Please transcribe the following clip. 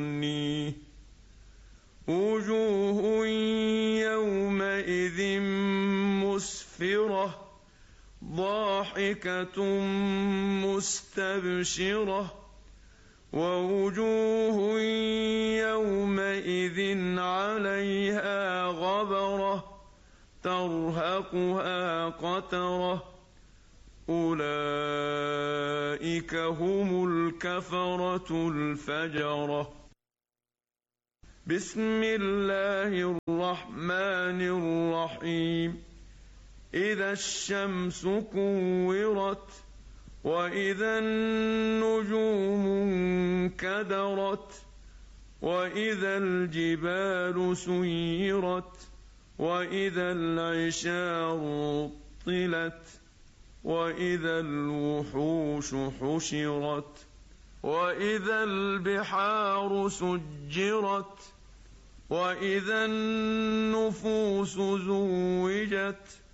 وجوه يومئذ مسفرة ضاحكة مستبشرة ووجوه يومئذ عليها غبرة ترهقها قترة أولئك هم الكفرة الفجرة. بسم الله الرحمن الرحيم. إذا الشمس كورت وإذا النجوم انكدرت وإذا الجبال سيرت وإذا العشار طلت وإذا الوحوش حشرت وإذا البحار سجرت وإذا النفوس زوجت